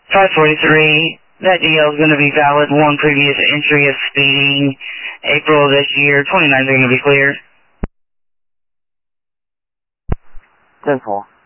543. That DL is going to be valid. One previous entry of speeding. April of this year. 29 are going to be cleared. 10-4.